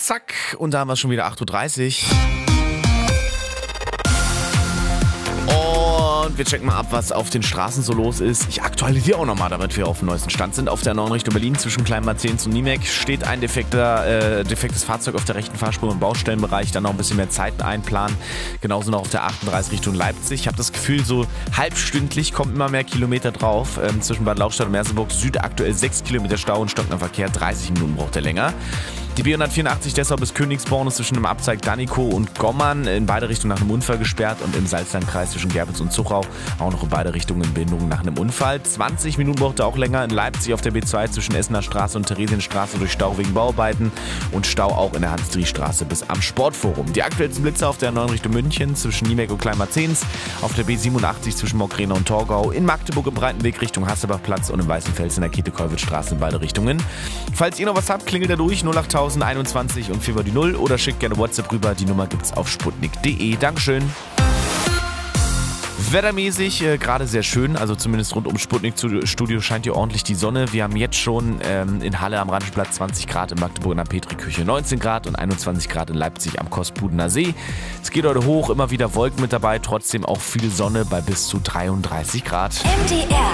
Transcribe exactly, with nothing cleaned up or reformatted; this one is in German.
Zack, und da haben wir schon wieder acht Uhr dreißig. Und wir checken mal ab, was auf den Straßen so los ist. Ich aktualisiere auch nochmal, damit wir auf dem neuesten Stand sind. Auf der neuen Richtung Berlin zwischen Kleinmarzens und Niemek steht ein defekter, äh, defektes Fahrzeug auf der rechten Fahrspur im Baustellenbereich. Dann noch ein bisschen mehr Zeit einplanen. Genauso noch auf der achtunddreißig Richtung Leipzig. Ich habe das Gefühl, so halbstündlich kommen immer mehr Kilometer drauf. Ähm, zwischen Bad Lauchstadt und Merseburg Süd aktuell sechs Kilometer Stau und stockender Verkehr. dreißig Minuten braucht er länger. Die B hundertvierundachtzig deshalb bis Königsborn ist zwischen dem Abzweig Dannikow und Gommern in beide Richtungen nach einem Unfall gesperrt und im Salzlandkreis zwischen Gerbitz und Zuchau auch noch in beide Richtungen Bindungen nach einem Unfall. zwanzig Minuten braucht er auch länger in Leipzig auf der B zwei zwischen Essener Straße und Theresienstraße durch Stau wegen Bauarbeiten und Stau auch in der Hans-Dries-Straße bis am Sportforum. Die aktuellsten Blitze auf der neuen Richtung München zwischen Niemek und Kleinmarzens, auf der B siebenundachtzig zwischen Mokrena und Torgau, in Magdeburg im Breitenweg Richtung Hassebachplatz und im Weißenfels in der Käthe-Kollwitz-Straße in beide Richtungen. Falls ihr noch was habt, klingelt er durch null acht einundzwanzig und vier die null oder schickt gerne WhatsApp rüber. Die Nummer gibt's auf sputnik punkt de. Dankeschön. Wettermäßig äh, gerade sehr schön, also zumindest rund ums Sputnik-Studio scheint hier ordentlich die Sonne. Wir haben jetzt schon ähm, in Halle am Randplatz zwanzig Grad, in Magdeburg in der Petriküche neunzehn Grad und einundzwanzig Grad in Leipzig am Kospudener See. Es geht heute hoch, immer wieder Wolken mit dabei, trotzdem auch viel Sonne bei bis zu dreiunddreißig Grad. M D R